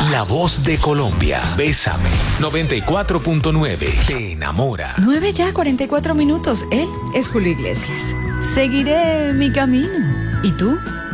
la voz de Colombia. Bésame. 94.9. Te enamora. 9 ya, 44 minutos. Él es Julio Iglesias. Seguiré mi camino. ¿Y tú?